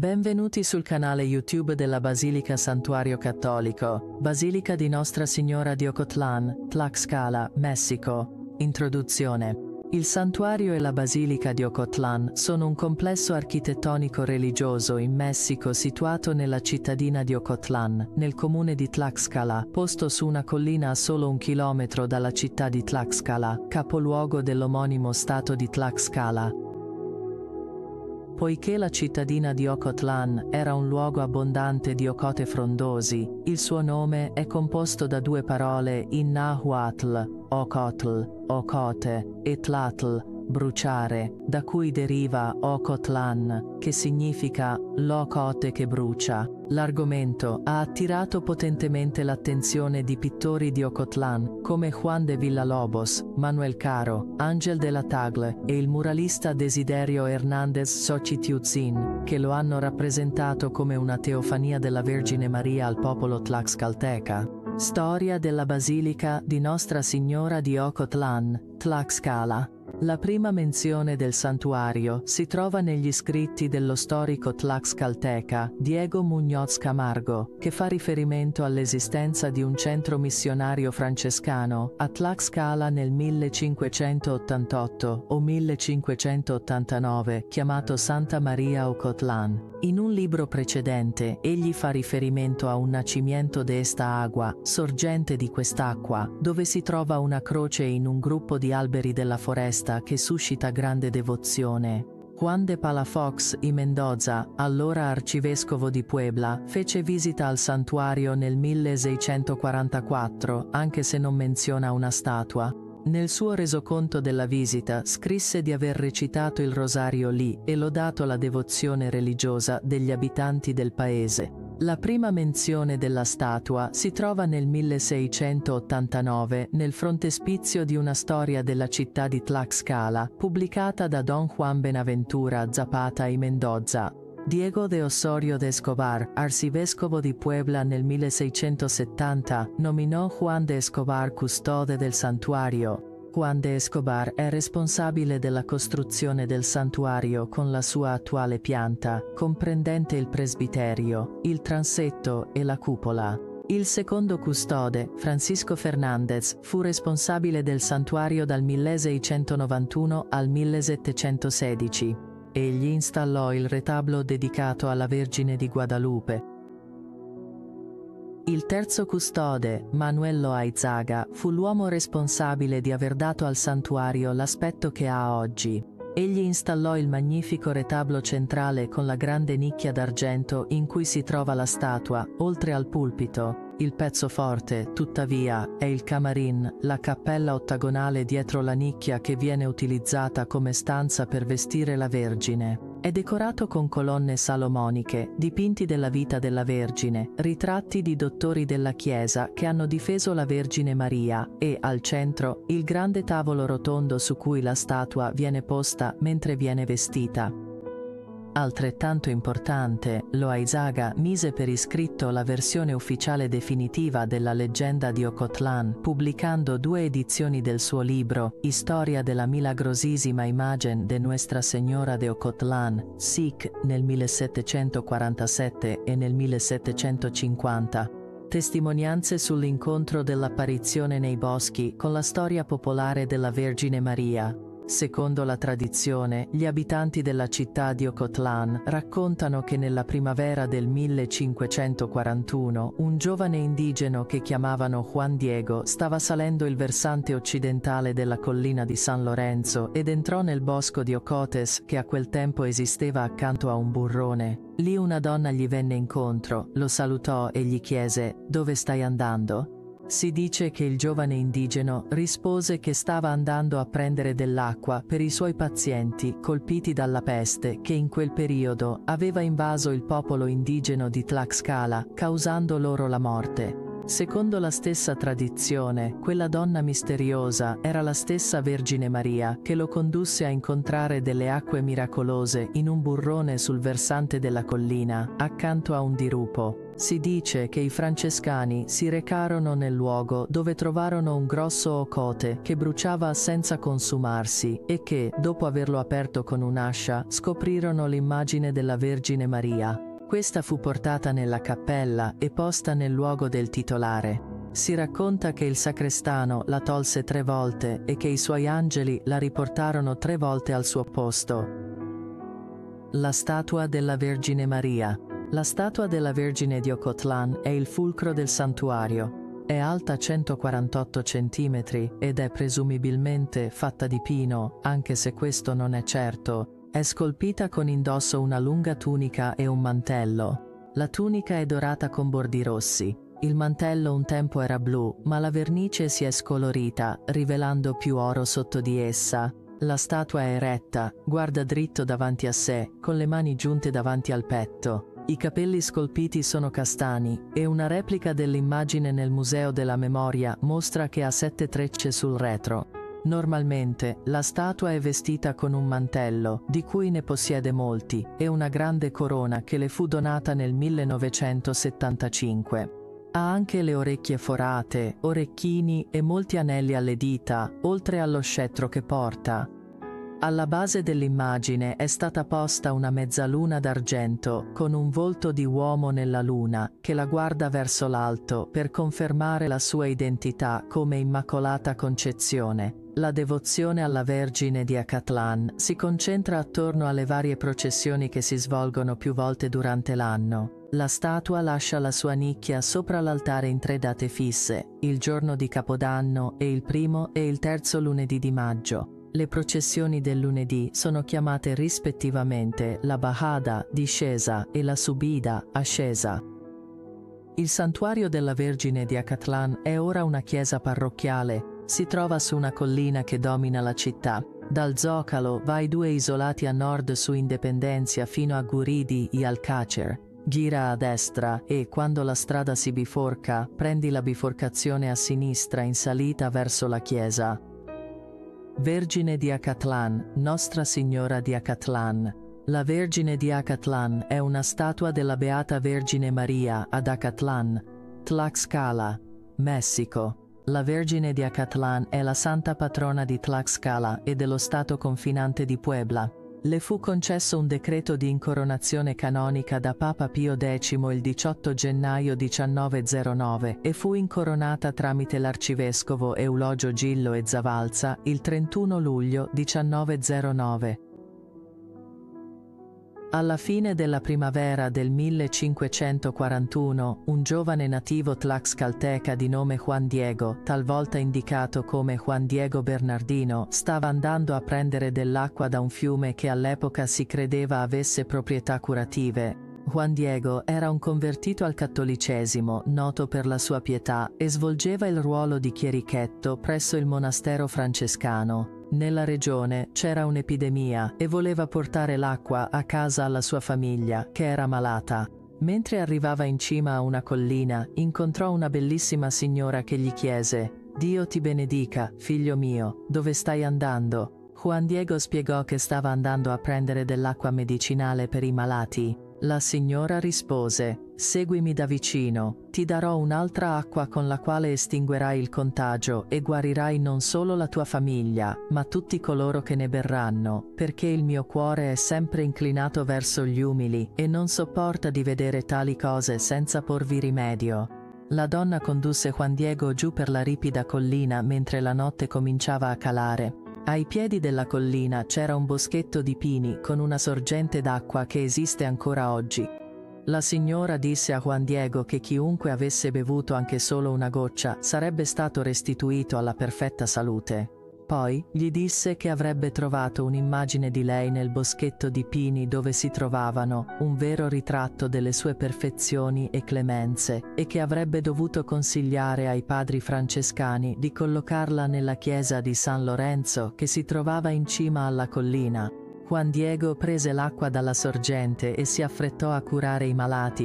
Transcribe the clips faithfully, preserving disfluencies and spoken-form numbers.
Benvenuti sul canale YouTube della Basilica Santuario Cattolico, Basilica di Nostra Signora di Ocotlán, Tlaxcala, Messico. Introduzione. Il santuario e la Basilica di Ocotlán sono un complesso architettonico religioso in Messico situato nella cittadina di Ocotlán, nel comune di Tlaxcala, posto su una collina a solo un chilometro dalla città di Tlaxcala, capoluogo dell'omonimo stato di Tlaxcala. Poiché la cittadina di Ocotlán era un luogo abbondante di ocote frondosi, il suo nome è composto da due parole in Nahuatl, Ocotl, ocote, e Tlatl, bruciare, da cui deriva Ocotlán, che significa l'ocote che brucia. L'argomento ha attirato potentemente l'attenzione di pittori di Ocotlán, come Juan de Villalobos, Manuel Caro, Ángel de la Tagle e il muralista Desiderio Hernández Xochitl, che lo hanno rappresentato come una teofania della Vergine Maria al popolo tlaxcalteca. Storia della Basilica di Nostra Signora di Ocotlán, Tlaxcala. La prima menzione del santuario si trova negli scritti dello storico tlaxcalteca Diego Muñoz Camargo, che fa riferimento all'esistenza di un centro missionario francescano a Tlaxcala nel millecinquecentottantotto o millecinquecentottantanove, chiamato Santa Maria Ocotlán. In un libro precedente, egli fa riferimento a un nacimiento de esta agua, sorgente di quest'acqua, dove si trova una croce in un gruppo di alberi della foresta che suscita grande devozione. Juan de Palafox y Mendoza, allora arcivescovo di Puebla, fece visita al santuario nel milleseicentoquarantaquattro, anche se non menziona una statua. Nel suo resoconto della visita scrisse di aver recitato il rosario lì e lodato la devozione religiosa degli abitanti del paese. La prima menzione della statua si trova nel milleseicentottantanove nel frontespizio di una storia della città di Tlaxcala, pubblicata da Don Juan Benaventura Zapata y Mendoza. Diego de Osorio de Escobar, arcivescovo di Puebla nel milleseicentosettanta, nominò Juan de Escobar custode del santuario. Juan de Escobar è responsabile della costruzione del santuario con la sua attuale pianta, comprendente il presbiterio, il transetto e la cupola. Il secondo custode, Francisco Fernández, fu responsabile del santuario dal milleseicentonovantuno al millesettecentosedici. Egli installò il retablo dedicato alla Vergine di Guadalupe. Il terzo custode, Manuel Loaizaga, fu l'uomo responsabile di aver dato al santuario l'aspetto che ha oggi. Egli installò il magnifico retablo centrale con la grande nicchia d'argento in cui si trova la statua, oltre al pulpito. Il pezzo forte, tuttavia, è il camarin, la cappella ottagonale dietro la nicchia che viene utilizzata come stanza per vestire la Vergine. È decorato con colonne salomoniche, dipinti della vita della Vergine, ritratti di dottori della Chiesa che hanno difeso la Vergine Maria e, al centro, il grande tavolo rotondo su cui la statua viene posta mentre viene vestita. Altrettanto importante, Loaizaga mise per iscritto la versione ufficiale definitiva della leggenda di Ocotlán, pubblicando due edizioni del suo libro, Historia de la milagrosísima imagen de Nuestra Señora de Ocotlán, S I C, nel millesettecentoquarantasette e nel millesettecentocinquanta. Testimonianze sull'incontro dell'apparizione nei boschi con la storia popolare della Vergine Maria. Secondo la tradizione, gli abitanti della città di Ocotlán raccontano che nella primavera del millecinquecentoquarantuno un giovane indigeno che chiamavano Juan Diego stava salendo il versante occidentale della collina di San Lorenzo ed entrò nel bosco di ocotes che a quel tempo esisteva accanto a un burrone. Lì una donna gli venne incontro, lo salutò e gli chiese: «Dove stai andando?» Si dice che il giovane indigeno rispose che stava andando a prendere dell'acqua per i suoi pazienti colpiti dalla peste che in quel periodo aveva invaso il popolo indigeno di Tlaxcala, causando loro la morte. Secondo la stessa tradizione, quella donna misteriosa era la stessa Vergine Maria che lo condusse a incontrare delle acque miracolose in un burrone sul versante della collina, accanto a un dirupo. Si dice che i francescani si recarono nel luogo dove trovarono un grosso ocote che bruciava senza consumarsi e che, dopo averlo aperto con un'ascia, scoprirono l'immagine della Vergine Maria. Questa fu portata nella cappella e posta nel luogo del titolare. Si racconta che il sacrestano la tolse tre volte e che i suoi angeli la riportarono tre volte al suo posto. La statua della Vergine Maria. La statua della Vergine di Ocotlan è il fulcro del santuario. È alta centoquarantotto centimetri ed è presumibilmente fatta di pino, anche se questo non è certo. È scolpita con indosso una lunga tunica e un mantello. La tunica è dorata con bordi rossi. Il mantello un tempo era blu, ma la vernice si è scolorita, rivelando più oro sotto di essa. La statua è eretta, guarda dritto davanti a sé, con le mani giunte davanti al petto. I capelli scolpiti sono castani, e una replica dell'immagine nel Museo della Memoria mostra che ha sette trecce sul retro. Normalmente, la statua è vestita con un mantello, di cui ne possiede molti, e una grande corona che le fu donata nel millenovecentosettantacinque. Ha anche le orecchie forate, orecchini e molti anelli alle dita, oltre allo scettro che porta. Alla base dell'immagine è stata posta una mezzaluna d'argento con un volto di uomo nella luna che la guarda verso l'alto per confermare la sua identità come Immacolata Concezione. La devozione alla Vergine di Acatlan si concentra attorno alle varie processioni che si svolgono più volte durante l'anno. La statua lascia la sua nicchia sopra l'altare in tre date fisse, il giorno di Capodanno e il primo e il terzo lunedì di maggio. Le processioni del lunedì sono chiamate rispettivamente la Bahada, discesa, e la Subida, ascesa. Il santuario della Vergine di Acatlan è ora una chiesa parrocchiale. Si trova su una collina che domina la città. Dal Zocalo vai due isolati a nord su Independencia fino a Guridi e Alcácer. Gira a destra e, quando la strada si biforca, prendi la biforcazione a sinistra in salita verso la chiesa. Vergine di Acatlan, Nostra Signora di Acatlan. La Vergine di Acatlan è una statua della Beata Vergine Maria ad Acatlan, Tlaxcala, Messico. La Vergine di Acatlan è la santa patrona di Tlaxcala e dello stato confinante di Puebla. Le fu concesso un decreto di incoronazione canonica da Papa Pio decimo il diciotto gennaio millenovecentozero e fu incoronata tramite l'arcivescovo Eulogio Gillo e Zavalza il trentuno luglio millenovecentozero. Alla fine della primavera del millecinquecentoquarantuno, un giovane nativo tlaxcalteca di nome Juan Diego, talvolta indicato come Juan Diego Bernardino, stava andando a prendere dell'acqua da un fiume che all'epoca si credeva avesse proprietà curative. Juan Diego era un convertito al cattolicesimo, noto per la sua pietà, e svolgeva il ruolo di chierichetto presso il monastero francescano. Nella regione c'era un'epidemia e voleva portare l'acqua a casa alla sua famiglia, che era malata. Mentre arrivava in cima a una collina, incontrò una bellissima signora che gli chiese: «Dio ti benedica, figlio mio, dove stai andando?» Juan Diego spiegò che stava andando a prendere dell'acqua medicinale per i malati. La signora rispose: «Seguimi da vicino, ti darò un'altra acqua con la quale estinguerai il contagio e guarirai non solo la tua famiglia, ma tutti coloro che ne berranno, perché il mio cuore è sempre inclinato verso gli umili e non sopporta di vedere tali cose senza porvi rimedio». La donna condusse Juan Diego giù per la ripida collina mentre la notte cominciava a calare. Ai piedi della collina c'era un boschetto di pini con una sorgente d'acqua che esiste ancora oggi. La signora disse a Juan Diego che chiunque avesse bevuto anche solo una goccia sarebbe stato restituito alla perfetta salute. Poi gli disse che avrebbe trovato un'immagine di lei nel boschetto di pini dove si trovavano, un vero ritratto delle sue perfezioni e clemenze, e che avrebbe dovuto consigliare ai padri francescani di collocarla nella chiesa di San Lorenzo che si trovava in cima alla collina. Juan Diego prese l'acqua dalla sorgente e si affrettò a curare i malati.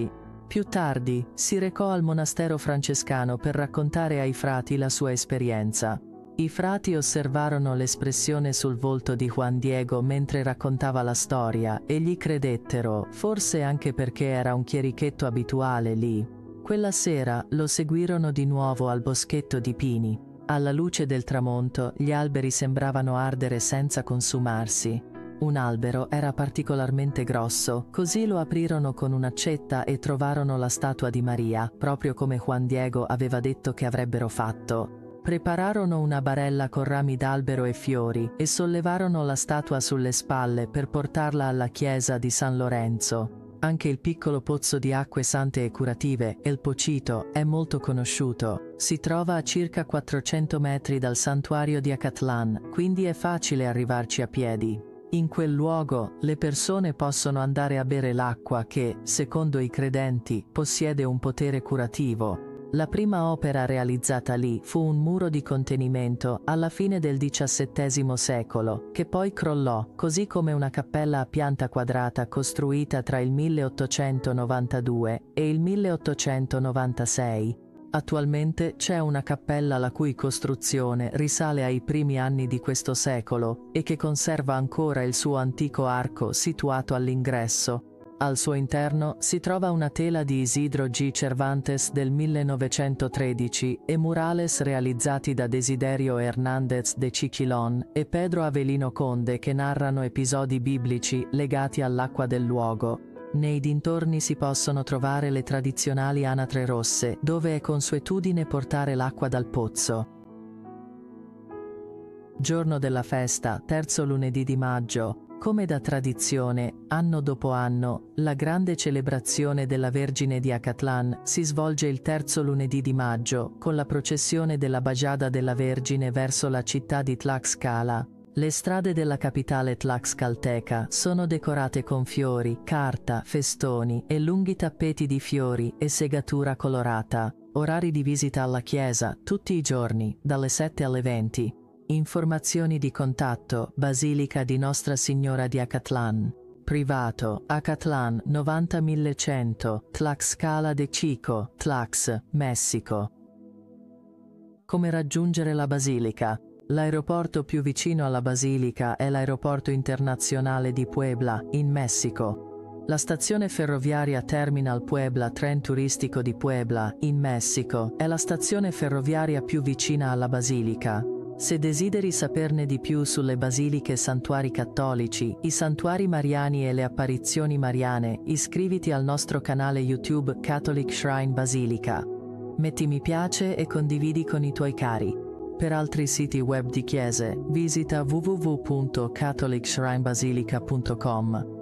Più tardi, si recò al monastero francescano per raccontare ai frati la sua esperienza. I frati osservarono l'espressione sul volto di Juan Diego mentre raccontava la storia e gli credettero, forse anche perché era un chierichetto abituale lì. Quella sera lo seguirono di nuovo al boschetto di pini. Alla luce del tramonto, gli alberi sembravano ardere senza consumarsi. Un albero era particolarmente grosso, così lo aprirono con un'accetta e trovarono la statua di Maria, proprio come Juan Diego aveva detto che avrebbero fatto. Prepararono una barella con rami d'albero e fiori e sollevarono la statua sulle spalle per portarla alla chiesa di San Lorenzo. Anche il piccolo pozzo di acque sante e curative, El Pocito, è molto conosciuto. Si trova a circa quattrocento metri dal santuario di Acatlan, quindi è facile arrivarci a piedi. In quel luogo, le persone possono andare a bere l'acqua che, secondo i credenti, possiede un potere curativo. La prima opera realizzata lì fu un muro di contenimento alla fine del diciassettesimo secolo, che poi crollò, così come una cappella a pianta quadrata costruita tra il milleottocentonovantadue e il milleottocentonovantasei. Attualmente c'è una cappella la cui costruzione risale ai primi anni di questo secolo e che conserva ancora il suo antico arco situato all'ingresso. Al suo interno si trova una tela di Isidro G. Cervantes del millenovecentotredici e murales realizzati da Desiderio Hernández de Chiquilón e Pedro Avelino Conde che narrano episodi biblici legati all'acqua del luogo. Nei dintorni si possono trovare le tradizionali anatre rosse, dove è consuetudine portare l'acqua dal pozzo. Giorno della festa, terzo lunedì di maggio. Come da tradizione, anno dopo anno, la grande celebrazione della Vergine di Acatlan si svolge il terzo lunedì di maggio, con la processione della Bajada della Vergine verso la città di Tlaxcala. Le strade della capitale tlaxcalteca sono decorate con fiori, carta, festoni e lunghi tappeti di fiori e segatura colorata. Orari di visita alla chiesa, tutti i giorni, dalle sette alle venti. Informazioni di contatto, Basilica di Nostra Signora di Acatlan. Privato, Acatlan novanta millecento, Tlaxcala de Chico, Tlax, Messico. Come raggiungere la basilica? L'aeroporto più vicino alla basilica è l'aeroporto internazionale di Puebla, in Messico. La stazione ferroviaria Terminal Puebla Tren Turistico di Puebla, in Messico, è la stazione ferroviaria più vicina alla basilica. Se desideri saperne di più sulle basiliche e santuari cattolici, i santuari mariani e le apparizioni mariane, iscriviti al nostro canale YouTube Catholic Shrine Basilica. Metti mi piace e condividi con i tuoi cari. Per altri siti web di chiese, visita w w w punto catholic shrine basilica punto com.